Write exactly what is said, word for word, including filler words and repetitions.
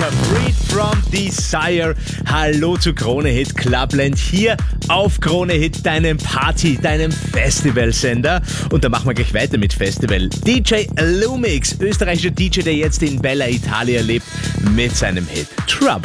Freed from Desire. Hallo zu Krone Hit Clubland hier auf Krone Hit, deinem Party, deinem Festivalsender. Und da machen wir gleich weiter mit Festival. D J Lumix, österreichischer D J, der jetzt in Bella Italia lebt, mit seinem Hit Trouble.